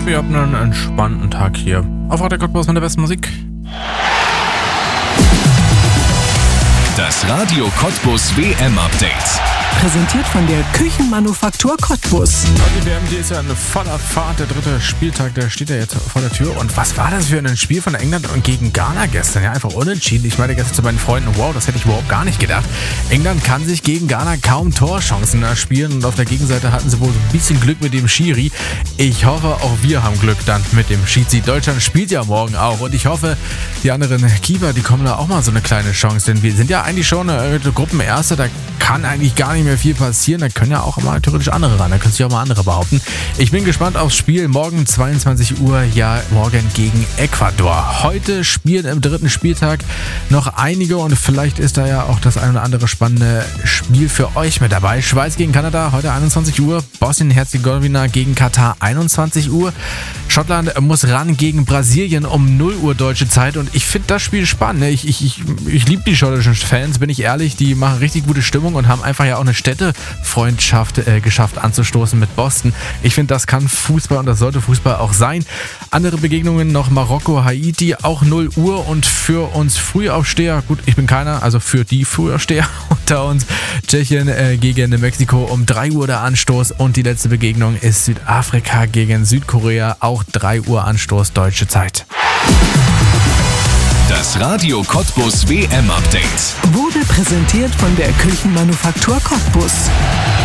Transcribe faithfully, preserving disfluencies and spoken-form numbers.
hoffe, ihr habt einen entspannten Tag hier auf Radio Cottbus mit der besten Musik. Das Radio Cottbus W M-Update. Präsentiert von der Küchenmanufaktur Cottbus. Die W M, die ist ja eine voller Fahrt. Der dritte Spieltag, der steht ja jetzt vor der Tür. Und was war das für ein Spiel von England und gegen Ghana gestern? Ja, einfach unentschieden. Ich meine gestern zu meinen Freunden, wow, das hätte ich überhaupt gar nicht gedacht. England kann sich gegen Ghana kaum Torchancen erspielen. Und auf der Gegenseite hatten sie wohl so ein bisschen Glück mit dem Schiri. Ich hoffe, auch wir haben Glück dann mit dem Schiri. Deutschland spielt ja morgen auch. Und ich hoffe, die anderen Keeper, die kommen da auch mal so eine kleine Chance. Denn wir sind ja eigentlich schon eine Gruppenerste. Da kann eigentlich gar nicht mehr viel passieren. Da können ja auch mal theoretisch andere ran. Da können sich auch mal andere behaupten. Ich bin gespannt aufs Spiel. Morgen zweiundzwanzig Uhr, ja, morgen gegen Ecuador. Heute spielen im dritten Spieltag noch einige und vielleicht ist da ja auch das ein oder andere spannende Spiel für euch mit dabei. Schweiz gegen Kanada, heute einundzwanzig Uhr. Bosnien-Herzegowina gegen Katar, einundzwanzig Uhr. Schottland muss ran gegen Brasilien um null Uhr deutsche Zeit und ich finde das Spiel spannend. Ich, ich, ich, ich liebe die schottischen Fans, bin ich ehrlich. Die machen richtig gute Stimmung und haben einfach ja auch eine Städtefreundschaft äh, geschafft anzustoßen mit Boston. Ich finde, das kann Fußball und das sollte Fußball auch sein. Andere Begegnungen noch Marokko, Haiti, auch null Uhr und für uns Frühaufsteher, gut, ich bin keiner, also für die Frühaufsteher unter uns, Tschechien äh, gegen Mexiko um drei Uhr der Anstoß und die letzte Begegnung ist Südafrika gegen Südkorea, auch drei Uhr Anstoß deutsche Zeit. Das Radio Cottbus W M-Update Wurde präsentiert von der Küchenmanufaktur Cottbus.